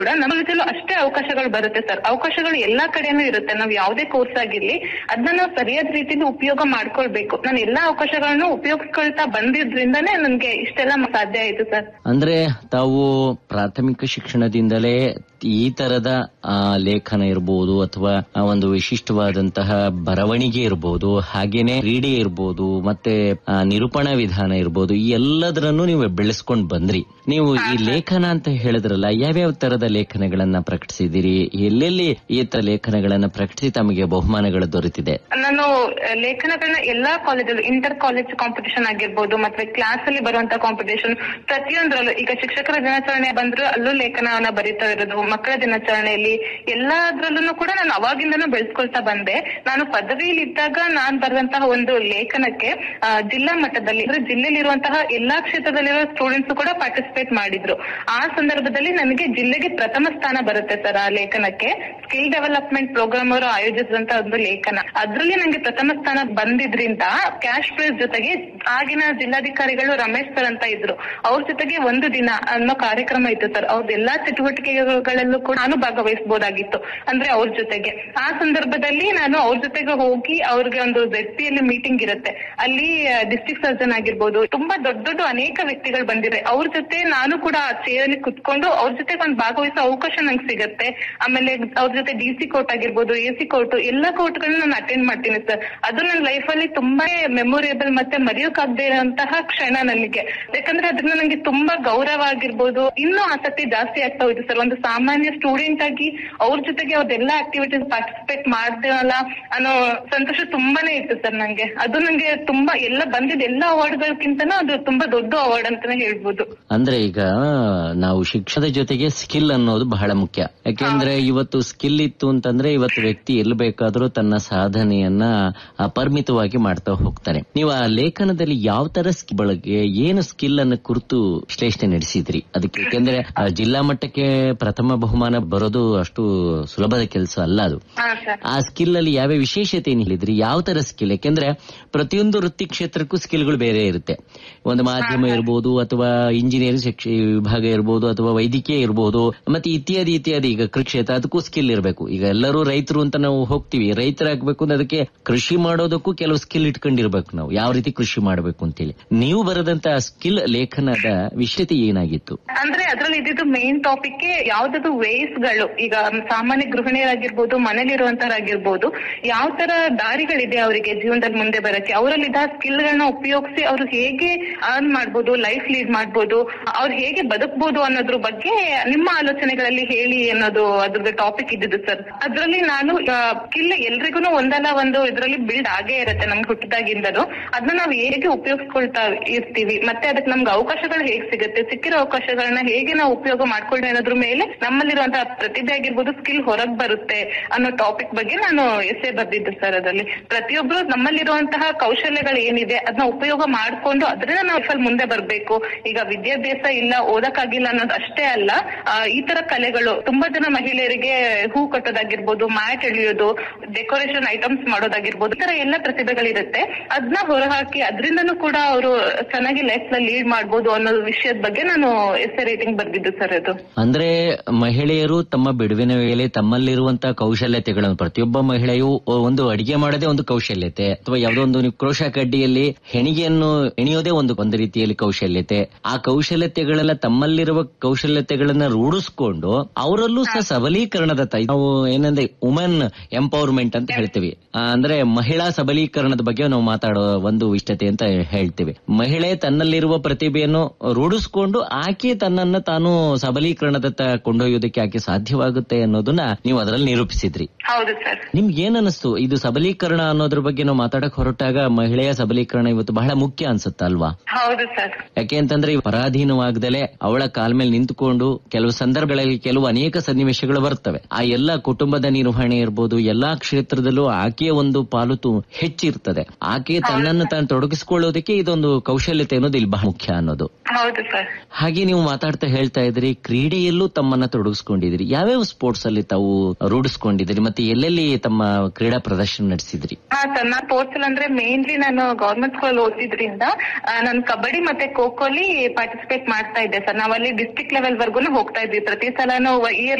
ಕೂಡ ನಮ್ಮಲ್ಲೂ ಅಷ್ಟೇ ಅವಕಾಶಗಳು ಬರುತ್ತೆ ಸರ್. ಅವಕಾಶಗಳು ಎಲ್ಲಾ ಕಡೆನೂ ಇರುತ್ತೆ. ನಾವ್ ಯಾವ್ದೇ ಕೋರ್ಸ್ ಆಗಿರ್ಲಿ ಅದನ್ನ ನಾವು ಸರಿಯಾದ ರೀತಿಯಲ್ಲಿ ಉಪಯೋಗ ಮಾಡ್ಕೊಳ್ಬೇಕು. ನಾನು ಎಲ್ಲಾ ಅವಕಾಶಗಳನ್ನು ಉಪಯೋಗಿಸ್ಕೊಳ್ತಾ ಬಂದಿದ್ರಿಂದಾನೇ ನನ್ಗೆ ಇಷ್ಟೆಲ್ಲ ಸಾಧ್ಯ ಆಯ್ತು ಸರ್. ಅಂದ್ರೆ ತಾವು ಪ್ರಾಥಮಿಕ ಶಿಕ್ಷಣದಿಂದಲೇ ಈ ತರದ ಲೇಖನ ಇರಬಹುದು ಅಥವಾ ಒಂದು ವಿಶಿಷ್ಟವಾದಂತಹ ಬರವಣಿಗೆ ಇರಬಹುದು, ಹಾಗೇನೆ ಕ್ರೀಡೆ ಇರಬಹುದು, ಮತ್ತೆ ನಿರೂಪಣಾ ವಿಧಾನ ಇರಬಹುದು, ಈ ಎಲ್ಲದರನ್ನು ನೀವು ಬೆಳೆಸ್ಕೊಂಡ್ ಬಂದ್ರಿ. ನೀವು ಈ ಲೇಖನ ಅಂತ ಹೇಳಿದ್ರಲ್ಲ, ಯಾವ್ಯಾವ ತರದ ಲೇಖನಗಳನ್ನ ಪ್ರಕಟಿಸಿದಿರಿ? ಎಲ್ಲೆಲ್ಲಿ ಈ ತರ ಲೇಖನಗಳನ್ನ ಪ್ರಕಟಿಸಿ ತಮಗೆ ಬಹುಮಾನಗಳು ದೊರೆತಿದೆ? ನಾನು ಲೇಖನಗಳನ್ನ ಎಲ್ಲಾ ಕಾಲೇಜಲ್ಲೂ, ಇಂಟರ್ ಕಾಲೇಜ್ ಕಾಂಪಿಟೇಷನ್ ಆಗಿರ್ಬೋದು, ಮತ್ತೆ ಕ್ಲಾಸ್ ಅಲ್ಲಿ ಬರುವಂತ ಕಾಂಪಿಟೇಷನ್ ಪ್ರತಿಯೊಂದರಲ್ಲೂ, ಈಗ ಶಿಕ್ಷಕರ ದಿನಾಚರಣೆ ಬಂದ್ರು ಅಲ್ಲೂ ಲೇಖನವನ್ನ ಬರೀತಾ ಇರೋದು, ಮಕ್ಕಳ ದಿನಾಚರಣೆಯಲ್ಲಿ ಎಲ್ಲಾದ್ರಲ್ಲೂ ಕೂಡ ನಾನು ಅವಾಗಿಂದನೂ ಬೆಳೆಸ್ಕೊಳ್ತಾ ಬಂದೆ. ನಾನು ಪದವಿಯಲ್ಲಿ ಇದ್ದಾಗ ನಾನ್ ಬರೆದಂತಹ ಒಂದು ಲೇಖನಕ್ಕೆ ಜಿಲ್ಲಾ ಮಟ್ಟದಲ್ಲಿ ಅಂದ್ರೆ ಜಿಲ್ಲೆಯಲ್ಲಿರುವಂತಹ ಎಲ್ಲಾ ಕ್ಷೇತ್ರದಲ್ಲಿರೋ ಸ್ಟೂಡೆಂಟ್ಸ್ ಕೂಡ ಪಾರ್ಟಿಸಿಪೇಟ್ ಮಾಡಿದ್ರು. ಆ ಸಂದರ್ಭದಲ್ಲಿ ನನಗೆ ಜಿಲ್ಲೆಗೆ ಪ್ರಥಮ ಸ್ಥಾನ ಬರುತ್ತೆ ಸರ್. ಆ ಲೇಖನಕ್ಕೆ ಸ್ಕಿಲ್ ಡೆವಲಪ್ಮೆಂಟ್ ಪ್ರೋಗ್ರಾಮ್ ಅವರು ಆಯೋಜಿಸಿದಂತ ಒಂದು ಲೇಖನ, ಅದ್ರಲ್ಲಿ ನಂಗೆ ಪ್ರಥಮ ಸ್ಥಾನ ಬಂದಿದ್ರಿಂದ ಕ್ಯಾಶ್ ಪ್ರೈಸ್ ಜೊತೆಗೆ ಆಗಿನ ಜಿಲ್ಲಾಧಿಕಾರಿಗಳು ರಮೇಶ್ ಸರ್ ಅಂತ ಇದ್ರು, ಅವ್ರ ಜೊತೆಗೆ ಒಂದು ದಿನ ಅನ್ನೋ ಕಾರ್ಯಕ್ರಮ ಇತ್ತು ಸರ್. ಅವ್ರದ್ದು ಎಲ್ಲಾ ಚಟುವಟಿಕೆಗಳಲ್ಲೂ ಕೂಡ ನಾನು ಭಾಗವಹಿಸಬಹುದಾಗಿತ್ತು, ಅಂದ್ರೆ ಅವ್ರ ಜೊತೆಗೆ. ಆ ಸಂದರ್ಭದಲ್ಲಿ ನಾನು ಅವ್ರ ಜೊತೆಗೆ ಹೋಗಿ ಅವ್ರಿಗೆ ಒಂದು ZP ಮೀಟಿಂಗ್ ಇರುತ್ತೆ, ಅಲ್ಲಿ ಡಿಸ್ಟ್ರಿಕ್ಟ್ ಸರ್ಜನ್ ಆಗಿರ್ಬೋದು, ತುಂಬಾ ದೊಡ್ಡ ದೊಡ್ಡ ಅನೇಕ ವ್ಯಕ್ತಿಗಳು ಬಂದಿದೆ. ಅವ್ರ ಜೊತೆ ನಾನು ಕೂಡ ಚೇರಲ್ಲಿ ಕುತ್ಕೊಂಡು ಅವ್ರ ಜೊತೆಗೆ ಒಂದು ಭಾಗವಹಿಸೋ ಅವಕಾಶ ನಂಗೆ ಸಿಗತ್ತೆ. ಆಮೇಲೆ ಅವ್ರ ಜೊತೆ DC ಕೋರ್ಟ್ ಆಗಿರ್ಬೋದು, AC ಕೋರ್ಟ್, ಎಲ್ಲಾ ಕೋರ್ಟ್ಗಳನ್ನ ನಾನು ಅಟೆಂಡ್ ಮಾಡ್ತೀನಿ ಸರ್. ಅದು ನನ್ನ ಲೈಫ್ ಅಲ್ಲಿ ತುಂಬಾ ಮೆಮೊರೇಬಲ್ ಮತ್ತೆ ಮರೆಯೋಕಾಗದೇ ಇರುವಂತಹ ಕ್ಷಣ ನನಗೆ. ಯಾಕಂದ್ರೆ ಅದನ್ನ ನಂಗೆ ತುಂಬಾ ಗೌರವ ಆಗಿರ್ಬೋದು, ಇನ್ನೂ ಆಸಕ್ತಿ ಜಾಸ್ತಿ ಆಗ್ತಾ ಹೋಯ್ತು ಸರ್. ಒಂದು ಸಾಮಾನ್ಯ ಸ್ಟೂಡೆಂಟ್ ಆಗಿ ಅವ್ರ ಜೊತೆಗೆ ಅವ್ರದ್ದೆಲ್ಲಾ ಆಕ್ಟಿವಿಟೀಸ್ ಪಾರ್ಟಿಸಿಪೇಟ್ ಮಾಡ್ದೇವಲ್ಲ ಅನ್ನೋ ಸಂತೋಷ ತುಂಬಾನೇ ಇತ್ತು ಸರ್ ನಂಗೆ. ಅದು ನಂಗೆ ತುಂಬಾ ಎಲ್ಲ ಬಂದಿದ್ದ ಎಲ್ಲಾ ಅವಾರ್ಡ್ಗಳಕ್ಕಿಂತನೂ ಅದು ತುಂಬಾ ದೊಡ್ಡ ಅವಾರ್ಡ್ ಅಂತಾನೆ ಹೇಳ್ಬೋದು. ಅಂದ್ರೆ ಈಗ ನಾವು ಶಿಕ್ಷಣದ ಜೊತೆಗೆ ಸ್ಕಿಲ್ ಅನ್ನೋದು ಬಹಳ ಮುಖ್ಯ. ಯಾಕೆಂದ್ರೆ ಇವತ್ತು ಸ್ಕಿಲ್ ಇತ್ತು ಅಂತಂದ್ರೆ ಇವತ್ತು ವ್ಯಕ್ತಿ ಎಲ್ಲಿ ಬೇಕಾದ್ರೂ ತನ್ನ ಸಾಧನೆಯನ್ನ ಅಪರಿಮಿತವಾಗಿ ಮಾಡ್ತಾ ಹೋಗ್ತಾನೆ. ನೀವು ಆ ಲೇಖನದಲ್ಲಿ ಯಾವ ತರ ಬಗ್ಗೆ ಏನು ಸ್ಕಿಲ್ ಅನ್ನ ಕುರಿತು ವಿಶ್ಲೇಷಣೆ ನಡೆಸಿದ್ರಿ? ಅದಕ್ಕೆ ಯಾಕೆಂದ್ರೆ ಜಿಲ್ಲಾ ಮಟ್ಟಕ್ಕೆ ಪ್ರಥಮ ಬಹುಮಾನ ಬರೋದು ಅಷ್ಟು ಸುಲಭದ ಕೆಲಸ ಅಲ್ಲ. ಅದು ಆ ಸ್ಕಿಲ್ ಅಲ್ಲಿ ಯಾವ ವಿಶೇಷತೆ ಏನ್ ಹೇಳಿದ್ರಿ? ಯಾವ ತರ ಸ್ಕಿಲ್? ಯಾಕೆಂದ್ರೆ ಪ್ರತಿಯೊಂದು ವೃತ್ತಿ ಕ್ಷೇತ್ರಕ್ಕೂ ಸ್ಕಿಲ್ಗಳು ಬೇರೆ ಇರುತ್ತೆ. ಒಂದು ಮಾಧ್ಯಮ ಇರಬಹುದು, ಅಥವಾ ಇಂಜಿನಿಯರಿಂಗ್ ವಿಭಾಗ ಇರಬಹುದು, ಅಥವಾ ವೈದ್ಯಕೀಯ ಇರಬಹುದು, ಮತ್ತೆ ಇತ್ಯಾದಿ ಇತ್ಯಾದಿ. ಈಗ ಕೃಷಿ ಕ್ಷೇತ್ರ, ಅದಕ್ಕೂ ಸ್ಕಿಲ್ ಇರಬೇಕು. ಈಗ ಎಲ್ಲರೂ ರೈತರು ಅಂತ ನಾವು ಹೋಗ್ತೀವಿ, ರೈತರಾಗಬೇಕು ಅಂದ್ರೆ ಅದಕ್ಕೆ ಕೃಷಿ ಮಾಡೋದಕ್ಕೂ ಕೆಲವು ಸ್ಕಿಲ್ ಇಟ್ಕೊಂಡಿರ್ಬೇಕು ನಾವು, ಯಾವ ರೀತಿ ಕೃಷಿ ಮಾಡಬೇಕು ಅಂತೇಳಿ. ನೀವು ಬರೆದಂತ ಸ್ಕಿಲ್ ಲೇಖನದ ವಿಶೇಷತೆ ಏನಾಗಿತ್ತು? ಅಂದ್ರೆ ಅದ್ರಲ್ಲಿ ಇದ್ದಿದ್ದು ಮೇನ್ ಟಾಪಿಕ್ ಯಾವ್ದು ವೇಸ್ ಗಳು, ಈಗ ಸಾಮಾನ್ಯ ಗೃಹಿಣಿಯರಾಗಿರ್ಬೋದು, ಮನೇಲಿರುವಂತರಾಗಿರ್ಬೋದು, ಯಾವ ತರ ದಾರಿಗಳಿದೆ ಅವರಿಗೆ ಜೀವನದಲ್ಲಿ ಮುಂದೆ ಬರಕ್ಕೆ, ಅವರಲ್ಲಿದ್ದ ಸ್ಕಿಲ್ ಗಳನ್ನ ಉಪಯೋಗಿಸಿ ಅವರು ಹೇಗೆ ಅರ್ನ್ ಮಾಡ್ಬೋದು, ಲೈಫ್ ಲೀಡ್ ಮಾಡ್ಬೋದು, ಅವ್ರು ಹೇಗೆ ಬದುಕಬಹುದು ಅನ್ನೋದ್ರ ಬಗ್ಗೆ ನಿಮ್ಮ ಆಲೋಚನೆಗಳಲ್ಲಿ ಹೇಳಿ ಅನ್ನೋದು ಅದ್ರದ್ದು ಟಾಪಿಕ್ ಇದ್ದಿದ್ದು ಸರ್. ಅದ್ರಲ್ಲಿ ನಾನು ಸ್ಕಿಲ್ ಎಲ್ರಿಗೂ ಒಂದಲ್ಲ ಒಂದು ಇದ್ರಲ್ಲಿ ಬಿಲ್ಡ್ ಆಗೇ ಇರುತ್ತೆ ನಮ್ಗೆ ಹುಟ್ಟಿದಾಗಿಂದನು. ಅದನ್ನ ನಾವು ಹೇಗೆ ಉಪಯೋಗಿಸ್ಕೊಳ್ತಾ ಇರ್ತೀವಿ, ಮತ್ತೆ ಅದಕ್ಕೆ ನಮ್ಗೆ ಅವಕಾಶಗಳು ಹೇಗೆ ಸಿಗುತ್ತೆ, ಸಿಕ್ಕಿರೋ ಅವಕಾಶಗಳನ್ನ ಹೇಗೆ ನಾವು ಉಪಯೋಗ ಮಾಡ್ಕೊಳ್ಳಿ ಅನ್ನೋದ್ರ ಮೇಲೆ ನಮ್ಮಲ್ಲಿರುವಂತಹ ಪ್ರತಿಭೆ ಆಗಿರ್ಬೋದು, ಸ್ಕಿಲ್ ಹೊರಗ್ ಬರುತ್ತೆ ಅನ್ನೋ ಟಾಪಿಕ್ ಬಗ್ಗೆ ನಾನು ಎಸ್ಸೆ ಬರ್ದಿದ್ದೆ ಸರ್. ಅದರಲ್ಲಿ ಪ್ರತಿಯೊಬ್ರು ನಮ್ಮಲ್ಲಿರುವಂತಹ ಕೌಶಲ್ಯಗಳು ಏನಿದೆ ಅದನ್ನ ಉಪಯೋಗ ಮಾಡ್ಕೊಂಡು ಅದರಿಂದ ನಾವು ಮುಂದೆ ಬರ್ಬೇಕು. ಈಗ ವಿದ್ಯಾಭ್ಯಾಸ ಇಲ್ಲ, ಓದಕ್ಕಾಗಿಲ್ಲ ಅನ್ನೋದು ಅಷ್ಟೇ ಅಲ್ಲ, ಈ ತರ ಕಲೆಗಳು ತುಂಬಾ ಜನ ಮಹಿಳೆಯರಿಗೆ ಹೂ ಕಟ್ಟೋದಾಗಿರ್ಬೋದು, ಮ್ಯಾಟ್ ಎಳೆಯೋದು, ಡೆಕೋರೇಷನ್ ಐಟಮ್ಸ್ ಮಾಡೋದಾಗಿರ್ಬೋದು, ಈ ತರ ಎಲ್ಲ ಪ್ರತಿಭೆಗಳಿರುತ್ತೆ. ಅದನ್ನ ಹೊರಹಾಕಿ ಅದರಿಂದನೂ ಕೂಡ ಅವರು ಚೆನ್ನಾಗಿ ಲೈಫ್ ನ ಲೀಡ್ ಮಾಡ್ಬೋದು ಅನ್ನೋ ವಿಷಯದ ಬಗ್ಗೆ ನಾನು ಎಸ್ಸೆ ರೈಟಿಂಗ್ ಬರ್ದಿದ್ದು ಸರ್. ಅದು ಅಂದ್ರೆ ಮಹಿಳೆಯರು ತಮ್ಮ ಬಿಡುವಿನ ವೇಳೆ ತಮ್ಮಲ್ಲಿರುವಂತಹ ಕೌಶಲ್ಯತೆಗಳನ್ನು, ಪ್ರತಿಯೊಬ್ಬ ಮಹಿಳೆಯು ಒಂದು ಅಡಿಗೆ ಮಾಡದೆ ಒಂದು ಕೌಶಲ್ಯತೆ, ಅಥವಾ ಯಾವುದೋ ಒಂದು ಕ್ರೋಶ ಕಡ್ಡಿಯಲ್ಲಿ ಹೆಣಿಗೆಯನ್ನು ಎಣಿಯೋದೇ ಒಂದು ರೀತಿಯಲ್ಲಿ ಕೌಶಲ್ಯತೆ. ಆ ಕೌಶಲ್ಯತೆಗಳೆಲ್ಲ ತಮ್ಮಲ್ಲಿರುವ ಕೌಶಲ್ಯತೆಗಳನ್ನ ರೂಢಿಸ್ಕೊಂಡು ಅವರಲ್ಲೂ ಸಹ ಸಬಲೀಕರಣದ ನಾವು ಏನಂದ್ರೆ ವುಮೆನ್ ಎಂಪವರ್ಮೆಂಟ್ ಅಂತ ಹೇಳ್ತೀವಿ. ಅಂದ್ರೆ ಮಹಿಳಾ ಸಬಲೀಕರಣದ ಬಗ್ಗೆ ನಾವು ಮಾತಾಡೋ ಒಂದು ವಿಷಯತೆ ಅಂತ ಹೇಳ್ತೀವಿ. ಮಹಿಳೆ ತನ್ನಲ್ಲಿರುವ ಪ್ರತಿಭೆಯನ್ನು ರೂಢಿಸ್ಕೊಂಡು ಆಕೆ ತನ್ನನ್ನ ತಾನು ಸಬಲೀಕರಣದತ್ತ ಕೊಂಡೊಯ್ಯೋದಕ್ಕೆ ಆಕೆ ಸಾಧ್ಯವಾಗುತ್ತೆ ಅನ್ನೋದನ್ನ ನೀವು ಅದರಲ್ಲಿ ನಿರೂಪಿಸಿದ್ರಿ. ಹೌದು ಸರ್. ನಿಮ್ಗೆ ಏನ್ ಅನಿಸ್ತು ಇದು ಸಬಲೀಕರಣ ಅನ್ನೋದ್ರ ಬಗ್ಗೆ ನಾವು ಮಾತಾಡಕ್ ಹೊರಟಾಗ ಮಹಿಳೆಯ ಸಬಲೀಕರಣ ಇವತ್ತು ಬಹಳ ಮುಖ್ಯ ಅನ್ಸುತ್ತ ಅಲ್ವಾ? ಹೌದು ಸರ್. ಯಾಕೆ ಅಂತಂದ್ರೆ ಪರಾಧೀನವಾಗದಲೆ ಅವಳ ಕಾಲ ಮೇಲೆ ನಿಂತುಕೊಂಡು ಕೆಲವು ಸಂದರ್ಭಗಳಲ್ಲಿ ಕೆಲವು ಅನೇಕ ಸನ್ನಿವೇಶಗಳು ಬರ್ತವೆ. ಆ ಎಲ್ಲಾ ಕುಟುಂಬದ ನಿರ್ವಹಣೆ ಇರ್ಬೋದು, ಎಲ್ಲಾ ಕ್ಷೇತ್ರದಲ್ಲೂ ಆಕೆಯ ಒಂದು ಪಾಲು ಹೆಚ್ಚಿರ್ತದೆ. ಆಕೆ ತನ್ನನ್ನು ತಾನು ತೊಡಗಿಸಿಕೊಳ್ಳೋದಕ್ಕೆ ಇದೊಂದು ಕೌಶಲ್ಯತೆ ಅನ್ನೋದು ಇಲ್ಲಿ ಬಹಳ ಮುಖ್ಯ ಅನ್ನೋದು. ಹೌದು ಸರ್. ಹಾಗೆ ನೀವು ಮಾತಾಡ್ತಾ ಹೇಳ್ತಾ ಇದ್ರಿ, ಕ್ರೀಡೆಯಲ್ಲೂ ತಮ್ಮನ್ನ ತೊಡಗಿಸ್ಕೊಂಡಿದ್ರಿ. ಯಾವ್ಯಾವ ಸ್ಪೋರ್ಟ್ಸ್ ಅಲ್ಲಿ ತಾವು ರೂಢಿಸ್ಕೊಂಡಿದ್ರಿ ಮತ್ತೆ ಎಲ್ಲೆಲ್ಲಿ ತಮ್ಮ ಕ್ರೀಡಾ ಪ್ರದರ್ಶನ ನಡೆಸಿದ್ರಿ? ಹಾ ಸರ್, ನಾ ಸ್ಪೋರ್ಟ್ಸ್ ಅಂದ್ರೆ ಮೇನ್ಲಿ ನಾನು ಗವರ್ಮೆಂಟ್ ಸ್ಕೂಲ್ ಓದಿದ್ರಿಂದ ನಾನು ಕಬಡ್ಡಿ ಮತ್ತೆ ಖೋ ಖೋ ಅಲ್ಲಿ ಪಾರ್ಟಿಸಿಪೇಟ್ ಮಾಡ್ತಾ ಇದ್ದೆ ಸರ್. ನಾವಲ್ಲಿ ಡಿಸ್ಟ್ರಿಕ್ಟ್ ಲೆವೆಲ್ ವರ್ಗು ಹೋಗ್ತಾ ಇದ್ವಿ. ಪ್ರತಿ ಸಲನೂ